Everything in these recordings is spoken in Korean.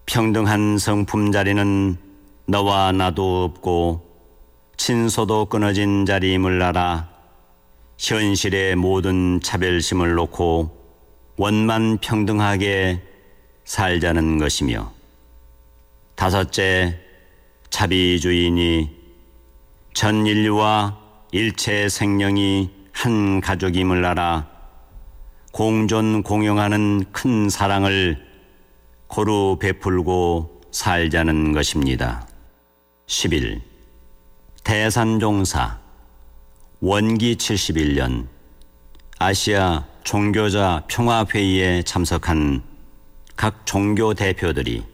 평등한 성품 자리는 너와 나도 없고 친소도 끊어진 자리임을 알아 현실의 모든 차별심을 놓고 원만 평등하게 살자는 것이며, 다섯째, 자비주의니 전 인류와 일체 생명이 한 가족임을 알아 공존 공용하는 큰 사랑을 고루 베풀고 살자는 것입니다. 11. 대산종사. 원기 71년 아시아 종교자 평화회의에 참석한 각 종교 대표들이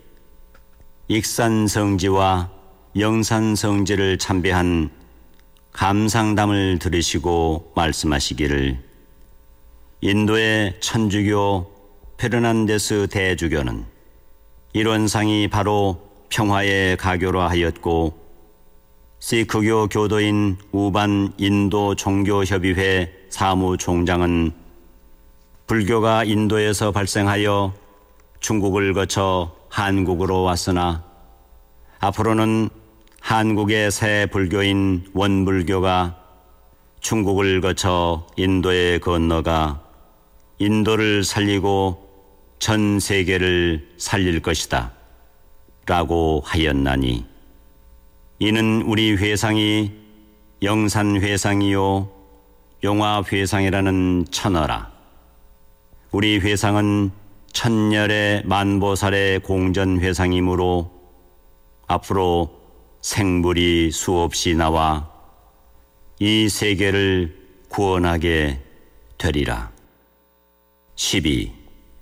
익산성지와 영산성지를 참배한 감상담을 들으시고 말씀하시기를, 인도의 천주교 페르난데스 대주교는 일원상이 바로 평화의 가교로 하였고, 시크교 교도인 우반 인도 종교협의회 사무총장은 불교가 인도에서 발생하여 중국을 거쳐 한국으로 왔으나 앞으로는 한국의 새 불교인 원불교가 중국을 거쳐 인도에 건너가 인도를 살리고 전 세계를 살릴 것이다 라고 하였나니, 이는 우리 회상이 영산회상이요 용화회상이라는 천어라. 우리 회상은 천열의 만보살의 공전회상이므로 앞으로 생불이 수없이 나와 이 세계를 구원하게 되리라. 12.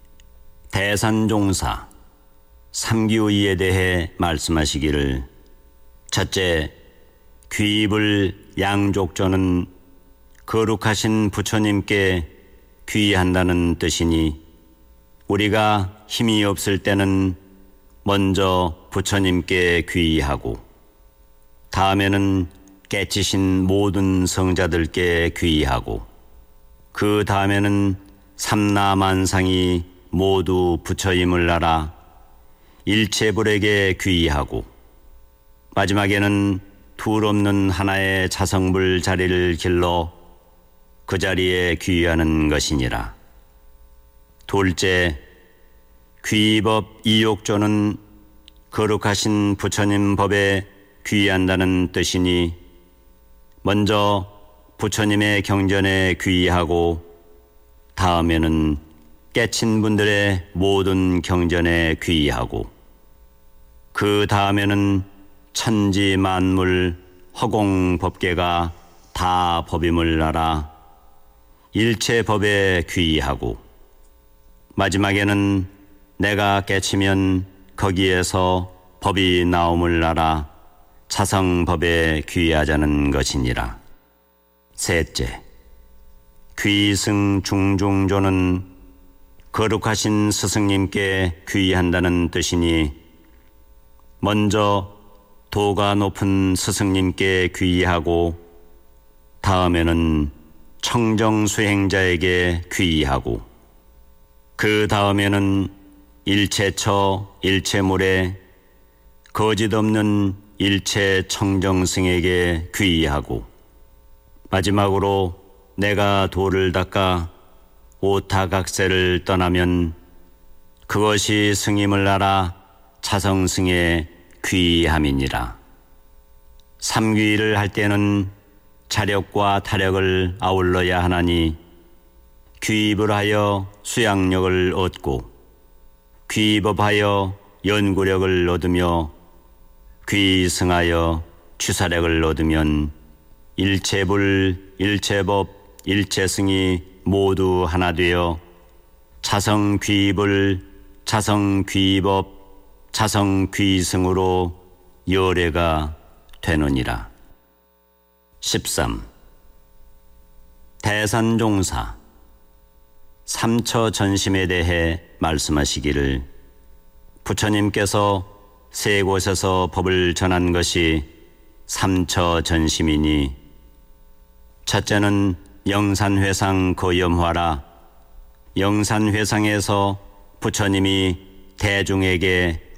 대산종사. 삼기의에 대해 말씀하시기를, 첫째, 귀입을 양족조는 거룩하신 부처님께 귀의한다는 뜻이니, 우리가 힘이 없을 때는 먼저 부처님께 귀의하고 다음에는 깨치신 모든 성자들께 귀의하고 그 다음에는 삼라만상이 모두 부처임을 알아 일체불에게 귀의하고 마지막에는 둘 없는 하나의 자성불 자리를 길러 그 자리에 귀의하는 것이니라. 둘째, 귀법 이욕조는 거룩하신 부처님 법에 귀의한다는 뜻이니, 먼저 부처님의 경전에 귀의하고 다음에는 깨친 분들의 모든 경전에 귀의하고 그 다음에는 천지 만물 허공 법계가 다 법임을 알아 일체 법에 귀의하고 마지막에는 내가 깨치면 거기에서 법이 나옴을 알아 차성법에 귀의하자는 것이니라. 셋째, 귀승 중중조는 거룩하신 스승님께 귀의한다는 뜻이니, 먼저 도가 높은 스승님께 귀의하고 다음에는 청정수행자에게 귀의하고 그 다음에는 일체처 일체물에 거짓 없는 일체 청정승에게 귀의하고 마지막으로 내가 도를 닦아 오타각세를 떠나면 그것이 승임을 알아 차성승에 귀의함이니라. 삼귀를 할 때는 자력과 타력을 아울러야 하나니, 귀입을 하여 수양력을 얻고 귀법하여 연구력을 얻으며 귀승하여 취사력을 얻으면 일체불, 일체법, 일체승이 모두 하나 되어 자성귀입을 자성귀법, 자성귀승으로 열애가 되느니라. 13. 대산종사. 삼처전심에 대해 말씀하시기를, 부처님께서 세 곳에서 법을 전한 것이 삼처전심이니, 첫째는 영산회상 거염화라. 영산회상에서 부처님이 대중에게